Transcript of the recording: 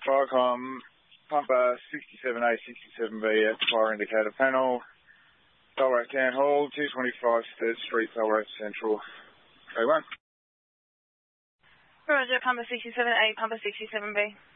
Firecom, pumper 67A, 67B at fire indicator panel. Ballarat Town Hall, 225 3rd Street, Ballarat Central. K1. Roger, pumper 67A, pumper 67B.